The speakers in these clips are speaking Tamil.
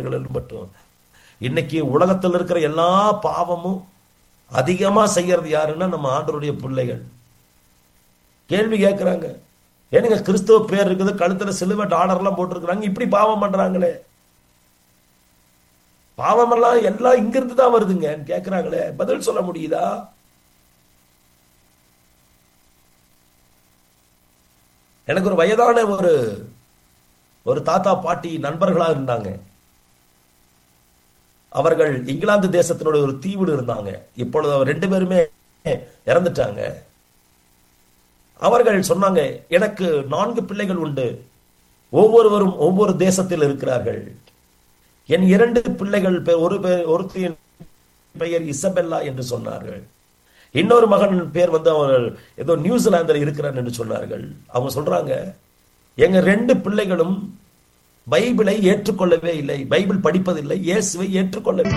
மட்டும். இன்னைக்கு உலகத்தில் இருக்கிற எல்லா பாவமும் அதிகமா செய்யறது யாருன்னா நம்ம ஆண்டவருடைய பிள்ளைகள். கேள்வி கேட்கிறாங்க, ஏனுங்க கிறிஸ்தவ பேர் இருக்குது, கழுத்துல சிலுவை டாலர்லாம் போட்டிருக்கிறாங்க, இப்படி பாவம் பண்றாங்களே, பாவமெல்லாம் எல்லாம் இங்கிருந்து தான் வருதுங்க கேட்கிறாங்களே, பதில் சொல்ல முடியுதா? எனக்கு ஒரு வயதான ஒரு தாத்தா பாட்டி நண்பர்களா இருந்தாங்க. அவர்கள் இங்கிலாந்து தேசத்தினுடைய ஒரு தீவில் இருந்தாங்க. இப்பொழுது 2 பேருமே இறந்துட்டாங்க. அவர்கள் சொன்னாங்க, எனக்கு 4 பிள்ளைகள் உண்டு, ஒவ்வொருவரும் ஒவ்வொரு தேசத்தில் இருக்கிறார்கள். என் 2 பிள்ளைகள் ஒருத்தியின் பெயர் இசபெல்லா என்று சொன்னார்கள். இன்னொரு மகன் பேர் அவர் ஏதோ நியூசிலாந்தில் இருக்கிறார் என்று சொன்னார்கள். அவங்க சொல்றாங்க, எங்க 2 பிள்ளைகளும் பைபிளை ஏற்றுக்கொள்ளவே இல்லை, பைபிள் படிப்பதில்லை, இயேசுவை ஏற்றுக்கொள்ளவே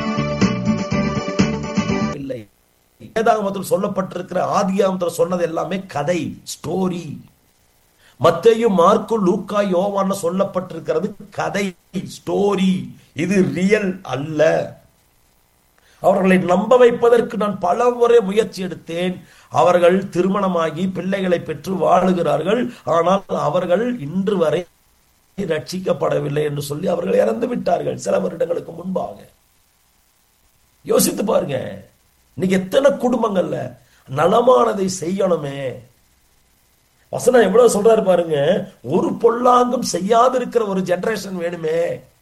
இல்லை. வேதாகமத்தில் சொல்லப்பட்டிருக்கிற ஆதியாகமத்தில் சொன்னது எல்லாமே கதை, ஸ்டோரி. மத்தேயு, மார்க்கு, லூக்கா, யோவான் சொல்லப்பட்டிருக்கிறது கதை, ஸ்டோரி. இது ரியல் அல்ல. அவர்களை நம்ப வைப்பதற்கு நான் பல முறை முயற்சி எடுத்தேன். அவர்கள் திருமணமாகி பிள்ளைகளை பெற்று வாழுகிறார்கள். ஆனால் அவர்கள் இன்று வரை ரட்சிக்கப்படவில்லை என்று சொல்லி அவர்கள் இறந்து விட்டார்கள் சில வருடங்களுக்கு முன்பாக. யோசித்து பாருங்க, இன்னைக்கு எத்தனை குடும்பங்கள்ல நலமானதை செய்யணுமே. வசனம் எவ்வளவு சொல்றாரு பாருங்க, ஒரு பொல்லாங்கும் செய்யாதிருக்கிற ஒரு ஜெனரேஷன் வேணுமே.